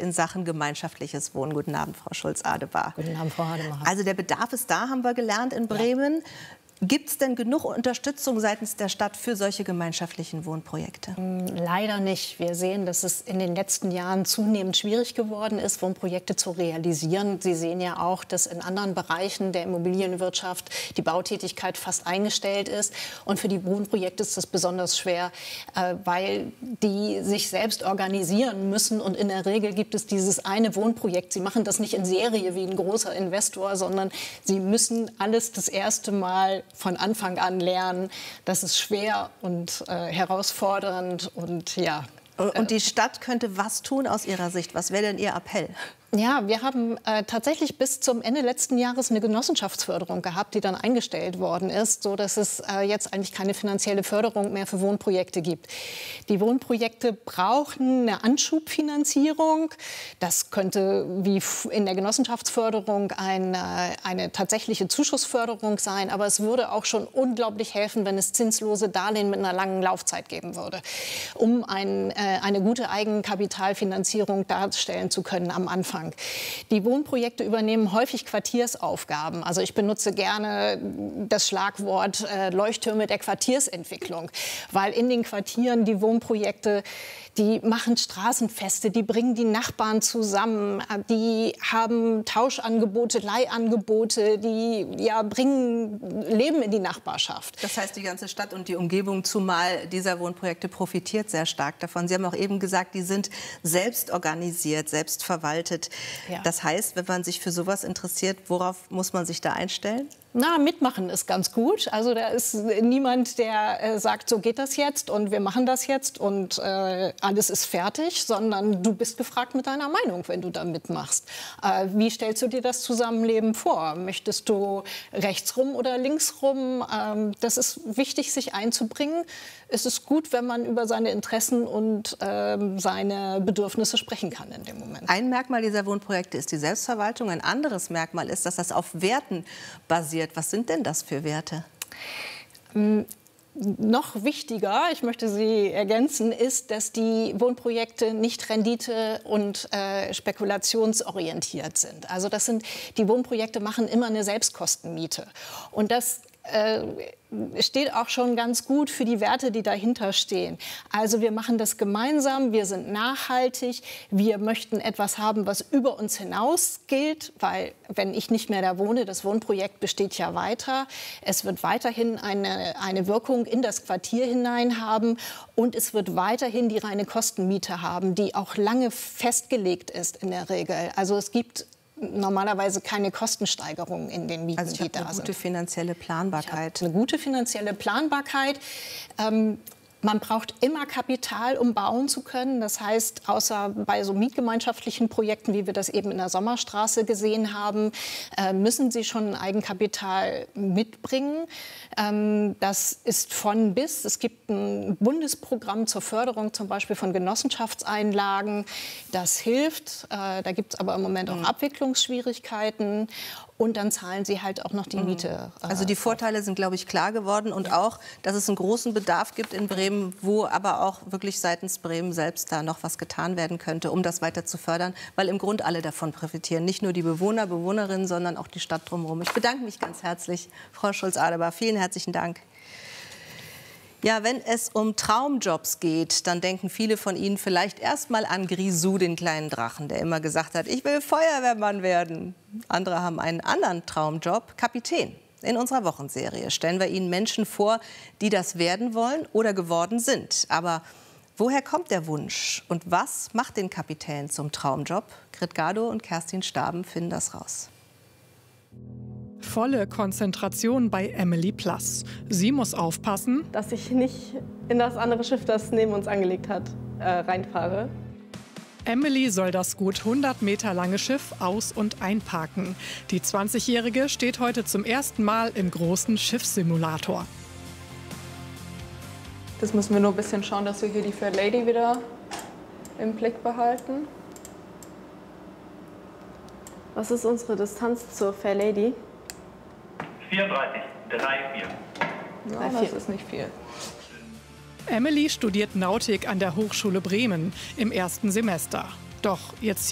in Sachen gemeinschaftliches Wohnen. Guten Abend, Frau Schulz-Adebar. Guten Abend, Frau Hademacher. Also der Bedarf ist da, haben wir gelernt in Bremen. Ja. Gibt es denn genug Unterstützung seitens der Stadt für solche gemeinschaftlichen Wohnprojekte? Leider nicht. Wir sehen, dass es in den letzten Jahren zunehmend schwierig geworden ist, Wohnprojekte zu realisieren. Sie sehen ja auch, dass in anderen Bereichen der Immobilienwirtschaft die Bautätigkeit fast eingestellt ist. Und für die Wohnprojekte ist das besonders schwer, weil die sich selbst organisieren müssen. Und in der Regel gibt es dieses eine Wohnprojekt. Sie machen das nicht in Serie wie ein großer Investor, sondern sie müssen alles das erste Mal von Anfang an lernen. Das ist schwer und herausfordernd und ja. Und die Stadt könnte was tun aus Ihrer Sicht? Was wäre denn Ihr Appell? Ja, wir haben tatsächlich bis zum Ende letzten Jahres eine Genossenschaftsförderung gehabt, die dann eingestellt worden ist, so dass es jetzt eigentlich keine finanzielle Förderung mehr für Wohnprojekte gibt. Die Wohnprojekte brauchen eine Anschubfinanzierung. Das könnte wie in der Genossenschaftsförderung eine tatsächliche Zuschussförderung sein, aber es würde auch schon unglaublich helfen, wenn es zinslose Darlehen mit einer langen Laufzeit geben würde, um eine gute Eigenkapitalfinanzierung darstellen zu können am Anfang. Die Wohnprojekte übernehmen häufig Quartiersaufgaben. Also ich benutze gerne das Schlagwort Leuchttürme der Quartiersentwicklung, weil in den Quartieren die Wohnprojekte, die machen Straßenfeste, die bringen die Nachbarn zusammen, die haben Tauschangebote, Leihangebote, die bringen Leben in die Nachbarschaft. Das heißt, die ganze Stadt und die Umgebung zumal dieser Wohnprojekte profitiert sehr stark davon. Sie haben auch eben gesagt, die sind selbst organisiert, selbst verwaltet. Ja. Das heißt, wenn man sich für sowas interessiert, worauf muss man sich da einstellen? Na, mitmachen ist ganz gut. Also da ist niemand, der sagt, so geht das jetzt und wir machen das jetzt und alles ist fertig, sondern du bist gefragt mit deiner Meinung, wenn du da mitmachst. Wie stellst du dir das Zusammenleben vor? Möchtest du rechtsrum oder linksrum? Das ist wichtig, sich einzubringen. Es ist gut, wenn man über seine Interessen und seine Bedürfnisse sprechen kann in dem Moment. Ein Merkmal dieser Wohnprojekte ist die Selbstverwaltung. Ein anderes Merkmal ist, dass das auf Werten basiert. Was sind denn das für Werte? Noch wichtiger, ich möchte Sie ergänzen, ist, dass die Wohnprojekte nicht rendite- und spekulationsorientiert sind. Also die Wohnprojekte machen immer eine Selbstkostenmiete. Und das steht auch schon ganz gut für die Werte, die dahinter stehen. Also wir machen das gemeinsam, wir sind nachhaltig, wir möchten etwas haben, was über uns hinaus gilt, weil wenn ich nicht mehr da wohne, das Wohnprojekt besteht ja weiter. Es wird weiterhin eine Wirkung in das Quartier hinein haben und es wird weiterhin die reine Kostenmiete haben, die auch lange festgelegt ist in der Regel. Also es gibt normalerweise keine Kostensteigerungen in den Mieten, die da sind. Also eine gute finanzielle Planbarkeit. Eine gute finanzielle Planbarkeit. Man braucht immer Kapital, um bauen zu können. Das heißt, außer bei so mietgemeinschaftlichen Projekten, wie wir das eben in der Sommerstraße gesehen haben, müssen Sie schon ein Eigenkapital mitbringen. Das ist von bis. Es gibt ein Bundesprogramm zur Förderung zum Beispiel von Genossenschaftseinlagen. Das hilft. Da gibt es aber im Moment auch Abwicklungsschwierigkeiten. Und dann zahlen sie halt auch noch die Miete. Also die Vorteile sind, glaube ich, klar geworden. Und auch, dass es einen großen Bedarf gibt in Bremen, wo aber auch wirklich seitens Bremen selbst da noch was getan werden könnte, um das weiter zu fördern. Weil im Grunde alle davon profitieren. Nicht nur die Bewohner, Bewohnerinnen, sondern auch die Stadt drumherum. Ich bedanke mich ganz herzlich, Frau Schulz-Adebar. Vielen herzlichen Dank. Ja, wenn es um Traumjobs geht, dann denken viele von Ihnen vielleicht erst mal an Grisou, den kleinen Drachen, der immer gesagt hat, ich will Feuerwehrmann werden. Andere haben einen anderen Traumjob, Kapitän. In unserer Wochenserie stellen wir Ihnen Menschen vor, die das werden wollen oder geworden sind. Aber woher kommt der Wunsch und was macht den Kapitän zum Traumjob? Grit Gado und Kerstin Staben finden das raus. Volle Konzentration bei Emily Plass. Sie muss aufpassen, dass ich nicht in das andere Schiff, das neben uns angelegt hat, reinfahre. Emily soll das gut 100 Meter lange Schiff aus- und einparken. Die 20-Jährige steht heute zum ersten Mal im großen Schiffssimulator. Das müssen wir nur ein bisschen schauen, dass wir hier die Fair Lady wieder im Blick behalten. Was ist unsere Distanz zur Fair Lady? 34, 3, 4. Ja, das ist nicht viel. Emily studiert Nautik an der Hochschule Bremen im ersten Semester. Doch jetzt